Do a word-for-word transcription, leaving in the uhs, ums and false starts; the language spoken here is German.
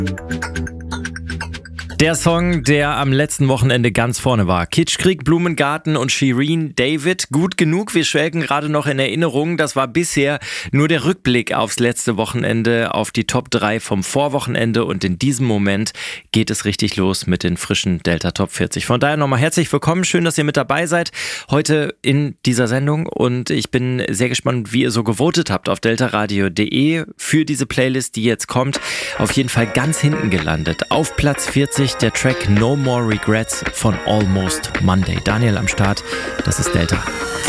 Der Song, der am letzten Wochenende ganz vorne war. Kitschkrieg, Blumengarten und Shirin David. Gut genug, wir schwelgen gerade noch in Erinnerung. Das war bisher nur der Rückblick aufs letzte Wochenende, auf die Top drei vom Vorwochenende. Und in diesem Moment geht es richtig los mit den frischen Delta Top vierzig. Von daher nochmal herzlich willkommen. Schön, dass ihr mit dabei seid heute in dieser Sendung. Und ich bin sehr gespannt, wie ihr so gewotet habt auf deltaradio punkt de für diese Playlist, die jetzt kommt. Auf jeden Fall ganz hinten gelandet. Auf Platz vierzig der Track No More Regrets von Almost Monday. Daniel am Start, das ist Delta.